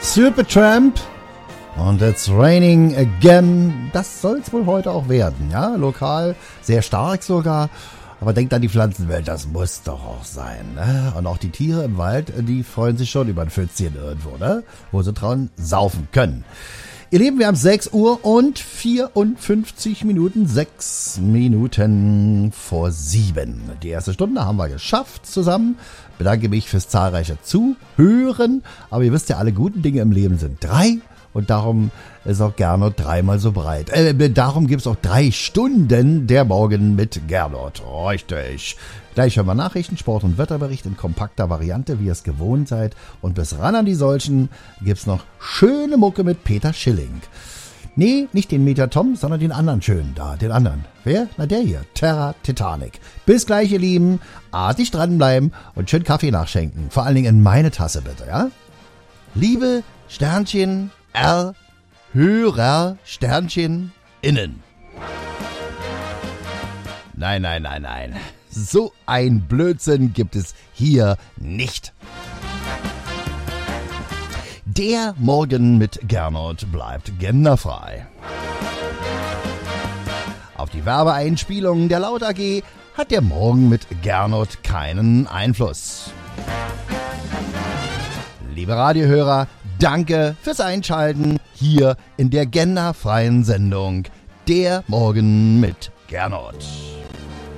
Supertramp und It's Raining Again. Das soll es wohl heute auch werden, ja, lokal, sehr stark sogar. Aber denkt an die Pflanzenwelt, das muss doch auch sein, ne? Und auch die Tiere im Wald, die freuen sich schon über ein Pfützchen irgendwo, ne? Wo sie dran saufen können. Ihr Lieben, wir haben 6 Uhr und 54 Minuten, 6 Minuten vor 7. Die erste Stunde haben wir geschafft zusammen. Bedanke mich fürs zahlreiche Zuhören. Aber ihr wisst ja, alle guten Dinge im Leben sind 3. Und darum ist auch Gernot dreimal so breit. Darum gibt's auch 3 Stunden der Morgen mit Gernot. Richtig. Gleich hören wir Nachrichten, Sport- und Wetterbericht in kompakter Variante, wie ihr es gewohnt seid. Und bis ran an die solchen gibt's noch schöne Mucke mit Peter Schilling. Nee, nicht den Meter Tom, sondern den anderen schönen da, den anderen. Wer? Na der hier, Terra Titanic. Bis gleich, ihr Lieben. Artig dranbleiben und schön Kaffee nachschenken. Vor allen Dingen in meine Tasse bitte, ja? Liebe Sternchen R, Hörer, Sternchen, innen. Nein. So ein Blödsinn gibt es hier nicht. Der Morgen mit Gernot bleibt genderfrei. Auf die Werbeeinspielungen der Laut AG hat der Morgen mit Gernot keinen Einfluss. Liebe Radiohörer, danke fürs Einschalten hier in der genderfreien Sendung Der Morgen mit Gernot.